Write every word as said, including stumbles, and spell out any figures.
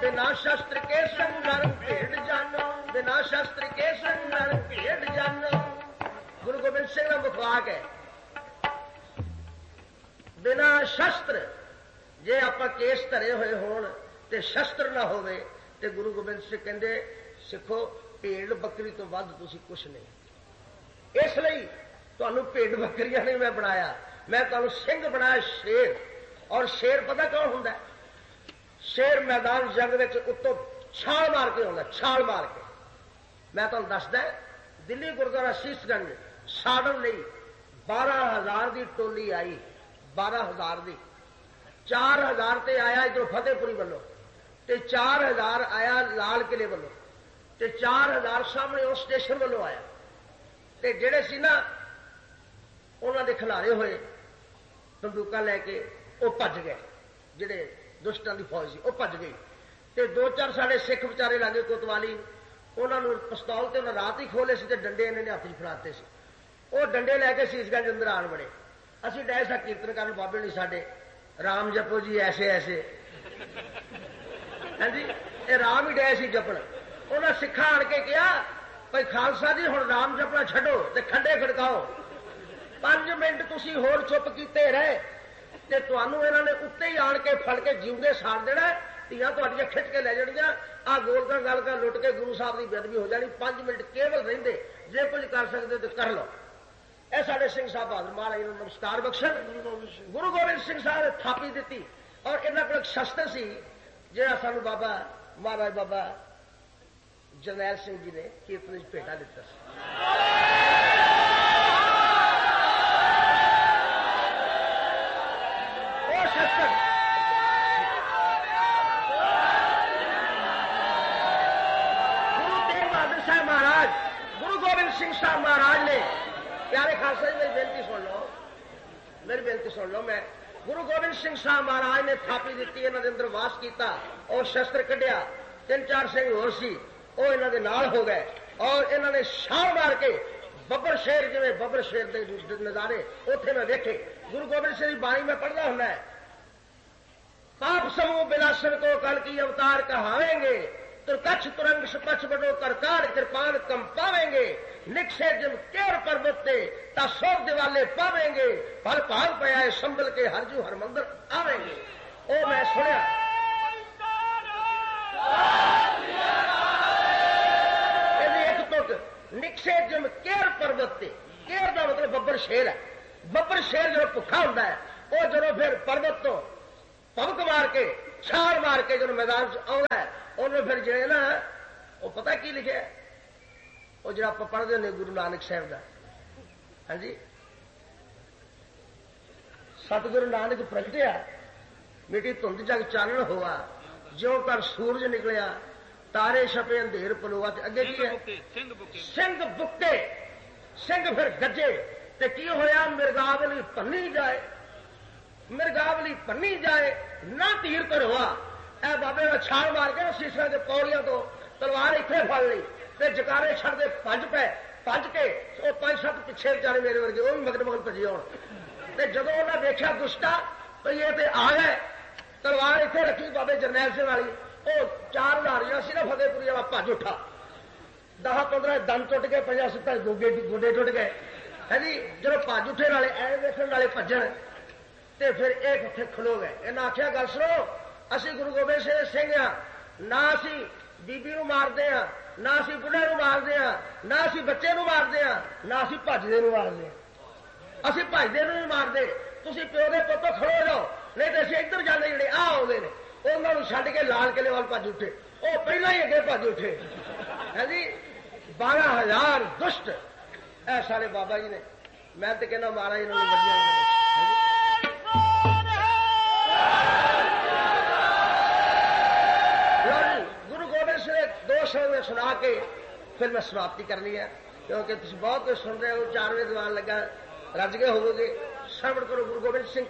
बिना शस्त्र के संग नर भेड़ जानो, बिना शस्त्र के संग नर भेड़ जानो। गुरु गोबिंद सिंह का मुखवाक है। बिना शस्त्र जे आप केस धरे हुए होण ते शस्त्र ना होवे ते गुरु गोबिंद सिंह कहंदे सिखो भेड़ बकरी तो वध तुसी कुछ नहीं। इसलिए तुहानू भेड़ बकरियां नहीं मैं बनाया, मैं तुहानू सिंह बनाया शेर। और शेर पता कौन हुंदा है? शेर मैदान जंग विच उत्तों छाल मार के आउंदा, छाल मार के। मैं तुहानू दसदा दिल्ली गुरुद्वारा शीशगंज साड़न लई बारह हजार की टोली आई, बारह हजार की। चार हजार ते आया इधरों फतेहपुरी वालों, ते चार हजार आया लाल किले वालों, ते चार हजार सामने उस स्टेशन वालों आया। ते जेड़े सी ना उन्हां दे खिलारे हुए बंदूकां लैके वो भज गए, जेड़े दुष्टां दी फौज सी वो भज गई। ते दो चार साढ़े सिख विचारे लागे कोतवाली, उन्होंने पिस्तौल ते उन्हें रात ही खोले सी ते डंडे इन्होंने हथ च फड़ाते सी। वो डंडे लैके शीशगंज अंदर आन बड़े। असीं डे सा कीर्तन करन, बाबे नहीं साडे राम जपो जी ऐसे ऐसे, हाँ जी ये राम ही डे सी जपन। उन्हें सिखा आण के कहा भाई खालसा जी हुण राम जपना छड्डो ते खंडे खड़काओ। पांच मिनट तुसीं होर चुप कीते रहे ते तुहानू इन्हां ने उत्ते ही आण के फड़ के जीवदे साड़ देना, धीआं तुहाडीआं खिच के लै जाणीआं। आ गोलका गलका लुट के गुरु साहब की बेदबी हो जानी। पांच मिनट केवल रहिंदे, जे कुछ कर सकते तो कर लो। यह साडे सिंह साहब बहादुर महाराज नूं नमस्कार बख्शन। गुरु गोबिंद सिंह साहब ने थापी दी और इन्हां कोल शस्त्र सी जिहड़ा सानू बाबा महाराज बाबा जरनैल सिंह जी ने कीर्तन च भेटा दिता सी। वो शस्त्र गुरु तेग बहादुर साहब महाराज, गुरु गोबिंद सिंह साहब महाराज ने, प्यारे खालसा जी मेरी बेनती सुन लो, मेरी बेनती सुन लो। मैं गुरु गोबिंद सिंह साहब महाराज ने थापी दी, इन्होंने अंदर वास किया और शस्त्र कढ़िया। तीन चार सिंह होर सी वो इन्होंने नाल हो गए और इन्होंने छाल मार के बब्बर शेर, जिवें बब्बर शेर के नजारे उत्थे मैं देखे। गुरु गोबिंद सिंह की बाणी में पढ़ना होना है, पाप समूह बिलासन को कल की अवतार कहावेंगे, तो कच्छ तुरंग सपच बड़ो करकार कृपान कम पावेंगे, निकसे जिम केर पर्वते ता सौ दिवाले पावेंगे, फल भाग पया संभल के हरजू हर मंदिर आवेंगे। ओ मैं सुनिया एक तुक निकसे जिम केर पर्वते, केर का मतलब बब्बर शेर है। बब्बर शेर जो भुखा होता है वो जो फिर पर्वत तो पवक मार के छाल मार के जो मैदान आता है उन्होंने फिर जो है ना वो पता की लिखे है, वो जो आप पढ़ते हैं गुरु नानक साहब का, हाँ जी सतगुरु नानक प्रगटिया मिट्टी धुंध जग चानन हुआ, ज्यों कर सूरज निकलिया तारे छपे अंधेर पलोआ। अगे की है सिंह बुक्के, सिंह फिर गजे ते की होया मिर्गावली भन्नी जाए, मिर्गावली भन्नी जाए ना तीर कर हुआ। ए बाबे ने छाल मार के शीशा के पौड़ियां तो तलवार इतने फड़ ली ते जकारे छड़ते भज पे, भज के वो पांच सत पिछे बेचारे मेरे वर्गे वो भी मगन मगन भजे आउण। ते जदों उन्हें देखा दुष्टा तो ये ते आ गए, तलवार इतने रखी बाबे जरनैल सिंह वाली, वो चार हजारिया सी ना फतेहपुरी वाला भज उठा, दह पंद्रह दंद टुट गए, पंजा सत्तर गोगे गोडे टुट गए, है जी। जो भज उठे वाले ऐ देखने वाले भजन ते फिर एक उत्थे खलो गए। इन्हें आख्या गल सुनो, असी गुरु गोबिंद सिंह हाँ, ना असी बीबी नूं मारदे हां, ना असी बुढ़े नूं मारदे हां, ना असी बच्चे नूं मारदे हां, ना असी भजदे नूं मारदे हां। असी भजदे नूं नहीं मारदे, तुसीं प्यो दे पुत्त खड़ो जाओ, नहीं तो असीं इधर जाने जिहड़े आ आउंदे ने उन्हां नूं छड्ड के लाल किले वाल भज उठे, वो पहला ही अगे भज उठे, है जी। बारह हजार दुष्ट ऐ सारे बाबा जी ने, मैं तो कहना महाराज इन्होंने वधिया दो शब्द में सुना के फिर मैं समाप्ति करनी है, क्योंकि तुम बहुत कुछ सुन रहे हो, चार बजे दीवान लगा रज गए होवोगे। श्रवण करो गुरु गोबिंद सिंह